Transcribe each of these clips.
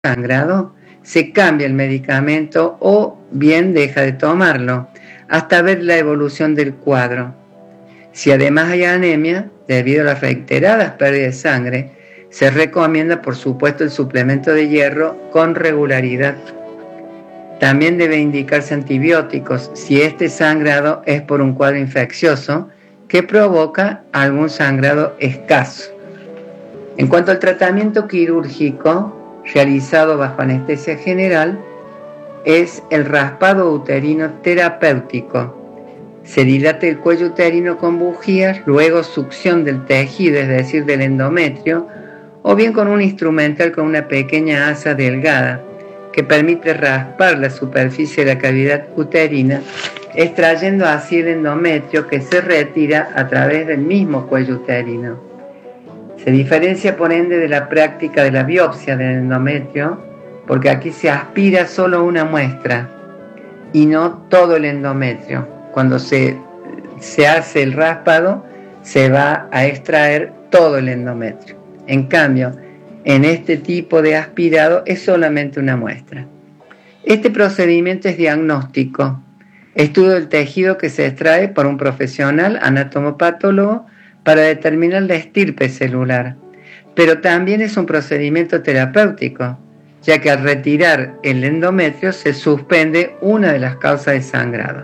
sangrado, se cambia el medicamento o bien deja de tomarlo, hasta ver la evolución del cuadro. Si además hay anemia, debido a las reiteradas pérdidas de sangre, se recomienda por supuesto el suplemento de hierro con regularidad. También debe indicarse antibióticos si este sangrado es por un cuadro infeccioso que provoca algún sangrado escaso. En cuanto al tratamiento quirúrgico realizado bajo anestesia general, es el raspado uterino terapéutico. Se dilata el cuello uterino con bujías, luego succión del tejido, es decir, del endometrio, o bien con un instrumental con una pequeña asa delgada que permite raspar la superficie de la cavidad uterina, extrayendo así el endometrio que se retira a través del mismo cuello uterino. Se diferencia por ende de la práctica de la biopsia del endometrio, porque aquí se aspira solo una muestra y no todo el endometrio. Cuando se hace el raspado, se va a extraer todo el endometrio. En cambio, en este tipo de aspirado es solamente una muestra. Este procedimiento es diagnóstico. Estudio del tejido que se extrae por un profesional anatomopatólogo para determinar la estirpe celular. Pero también es un procedimiento terapéutico, ya que al retirar el endometrio se suspende una de las causas de sangrado.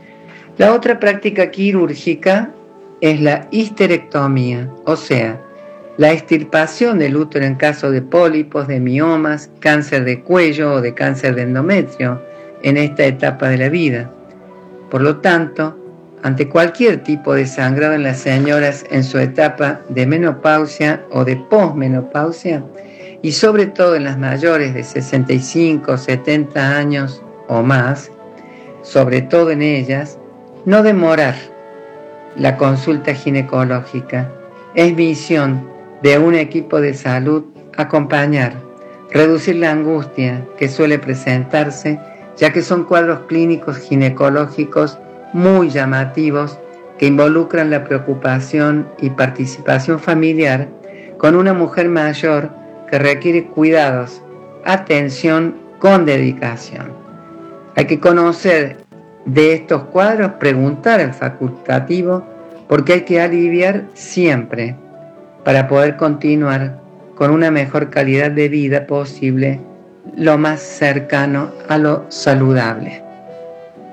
La otra práctica quirúrgica es la histerectomía, o sea, la extirpación del útero en caso de pólipos, de miomas, cáncer de cuello o de cáncer de endometrio en esta etapa de la vida. Por lo tanto, ante cualquier tipo de sangrado en las señoras en su etapa de menopausia o de posmenopausia, y sobre todo en las mayores de 65, 70 años o más, sobre todo en ellas, no demorar la consulta ginecológica. Es misión de un equipo de salud acompañar, reducir la angustia que suele presentarse, ya que son cuadros clínicos ginecológicos muy llamativos que involucran la preocupación y participación familiar con una mujer mayor que requiere cuidados, atención con dedicación. Hay que conocer de estos cuadros, preguntar al facultativo, porque hay que aliviar siempre para poder continuar con una mejor calidad de vida posible, lo más cercano a lo saludable.